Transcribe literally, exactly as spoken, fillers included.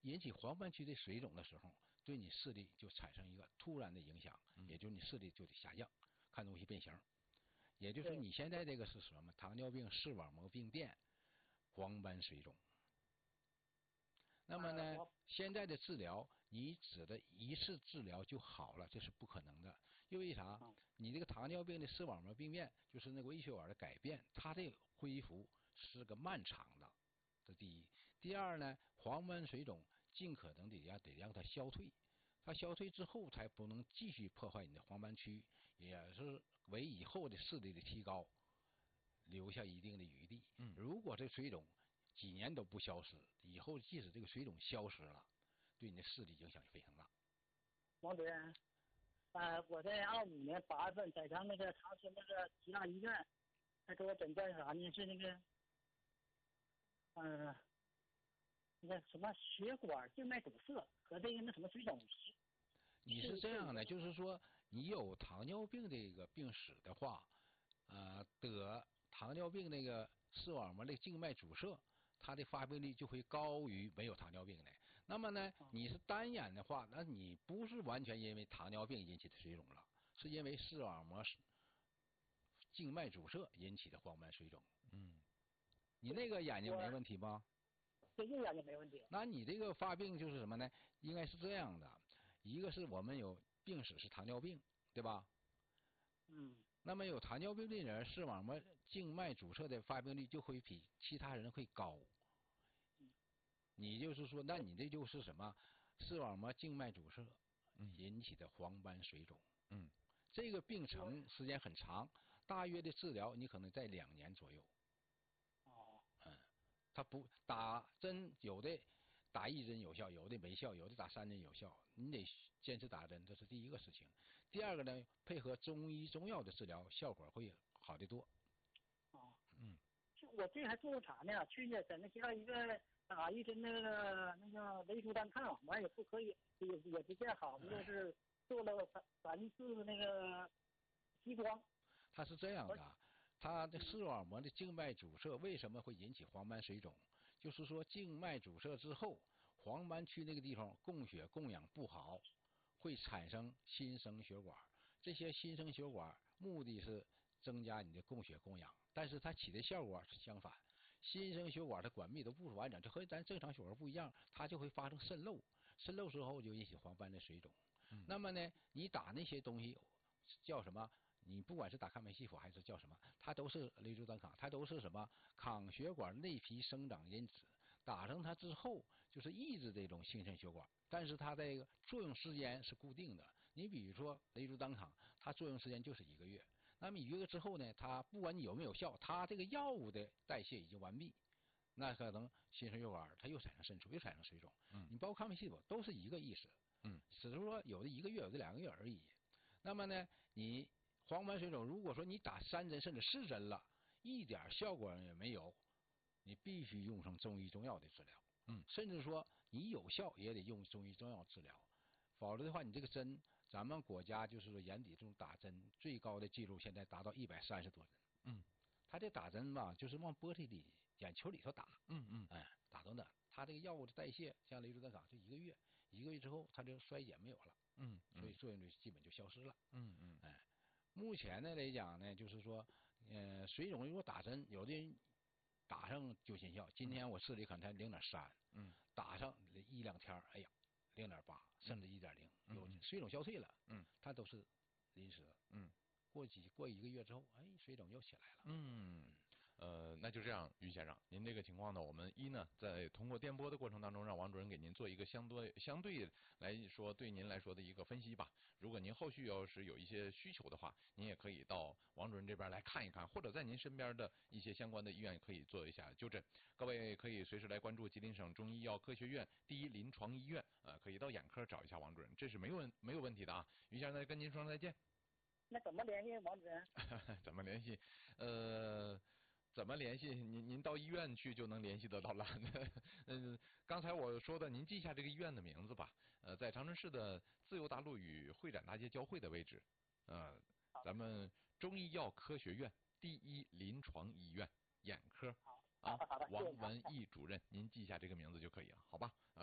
引起黄斑区的水肿的时候，对你视力就产生一个突然的影响， 嗯、 也就是你视力就得下降，看东西变形。也就是说，你现在这个是什么？糖尿病视网膜病变，黄斑水肿。那么呢，现在的治疗，你指的一次治疗就好了，这是不可能的。因为啥？你这个糖尿病的视网膜病变，就是那个微血管的改变，它的恢复是个漫长的。这第一。第二呢，黄斑水肿尽可能得让得让它消退，它消退之后才不能继续破坏你的黄斑区，也是为以后的视力的提高留下一定的余地。 嗯， 如果这水肿几年都不消失，以后即使这个水肿消失了，对你的视力影响也非常大。 王主任，呃，我在二五年八月份在咱那个长春那个吉大医院，他给我诊断啥呢？是那个，呃，那个什么血管静脉堵塞和这个那什么水肿。 你是这样的，就是说你有糖尿病这个病史的话，呃，得糖尿病那个视网膜的静脉阻塞，它的发病率就会高于没有糖尿病的。那么呢，你是单眼的话，那你不是完全因为糖尿病引起的水肿了，是因为视网膜静脉阻塞引起的黄斑水肿。 嗯， 你那个眼睛没问题吗？ 对，右眼睛没问题。 那你这个发病就是什么呢？应该是这样的，一个是我们有病史是糖尿病，对吧？ 嗯。 那么有糖尿病的人，视网膜静脉阻塞的发病率就会比其他人会高。 嗯。 你就是说，那你这就是什么？视网膜静脉阻塞引起的黄斑水肿。 嗯。 这个病程时间很长，大约的治疗你可能在两年左右。 哦。 嗯。他不打针，有的打一针有效，有的没效，有的打三针有效，你得坚持打针，这是第一个事情。第二个呢，配合中医中药的治疗，效果会好得多。 哦。 嗯。 就我这还做过啥呢？去年在那吉大医院打一针那个那个雷珠单抗，完也不可以，也也不见好，就是做了三三次那个激光。 它是这样的。它的视网膜的静脉阻塞为什么会引起黄斑水肿？就是说静脉阻塞之后，黄斑区那个地方供血供氧不好，会产生新生血管。这些新生血管目的是增加你的供血供氧，但是它起的效果是相反。新生血管的管壁都不完整，这和咱正常血管不一样，它就会发生渗漏，渗漏之后就引起黄斑的水肿。 嗯、 那么呢，你打那些东西叫什么？你不管是打抗梅西弗还是叫什么，它都是雷珠单抗，它都是什么抗血管内皮生长因子。打上它之后，就是抑制这种新生血管，但是它这个作用时间是固定的。你比如说雷珠单抗，它作用时间就是一个月。那么一个月之后呢，它不管你有没有效，它这个药物的代谢已经完毕，那可能新生血管它又产生渗出，又产生水肿。 嗯， 你包括抗梅西弗都是一个意思。 嗯， 只是说有的一个月，有的两个月而已。那么呢，你黄斑水肿，如果说你打三针甚至四针了，一点效果也没有，你必须用上中医中药的治疗。 嗯， 甚至说你有效也得用中医中药治疗，否则的话，你这个针，咱们国家就是说眼底这种打针最高的记录现在达到一百三十多针。 嗯， 他这打针吧，就是往玻璃里、眼球里头打。 嗯嗯， 哎，打等等，他这个药物的代谢，像雷珠单抗就一个月，一个月之后它就衰减没有了。 嗯， 所以作用率基本就消失了。 嗯嗯， 哎。目前呢来讲呢，就是说，呃，水肿如果打针，有的人打上就见效。今天我视力可能才零点三， 嗯， 打上一两天，哎呀，零点八甚至一点零，有嗯水肿消退了， 嗯， 它都是临时的， 嗯， 过几过一个月之后，哎，水肿又起来了。 嗯，呃，那就这样，于先生，您这个情况呢，我们一呢，在通过电波的过程当中，让王主任给您做一个相对相对来说对您来说的一个分析吧。如果您后续要是有一些需求的话，您也可以到王主任这边来看一看，或者在您身边的一些相关的医院可以做一下纠正。各位可以随时来关注吉林省中医药科学院第一临床医院，呃，可以到眼科找一下王主任，这是没有问没有问题的啊。于先生，跟您说再见。 那怎么联系王主任？ 怎么联系？呃，怎么联系？您您到医院去就能联系得到了。嗯，刚才我说的，您记一下这个医院的名字吧。呃，在长春市的自由大路与会展大街交汇的位置。呃，咱们中医药科学院第一临床医院眼科。啊，王文义主任，您记一下这个名字就可以了，好吧？啊。